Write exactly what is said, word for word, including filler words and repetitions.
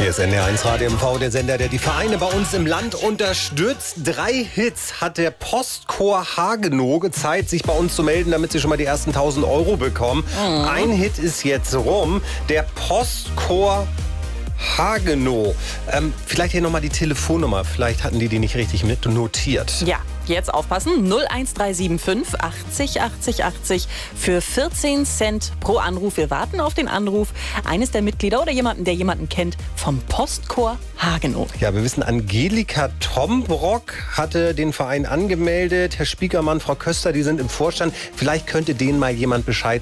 Hier ist N D R eins Radio M V, der Sender, der die Vereine bei uns im Land unterstützt. Drei Hits hat der Postchor Hagenow gezeigt, sich bei uns zu melden, damit sie schon mal die ersten tausend Euro bekommen. Mhm. Ein Hit ist jetzt rum. Der Postchor Hagenow. Ähm, vielleicht hier nochmal die Telefonnummer. Vielleicht hatten die die nicht richtig mit notiert. Ja, jetzt aufpassen. null eins drei sieben fünf achtzig achtzig achtzig für vierzehn Cent pro Anruf. Wir warten auf den Anruf eines der Mitglieder oder jemanden, der jemanden kennt vom Postchor Hagenow. Ja, wir wissen, Angelika Tombrock hatte den Verein angemeldet. Herr Spiekermann, Frau Köster, die sind im Vorstand. Vielleicht könnte denen mal jemand Bescheid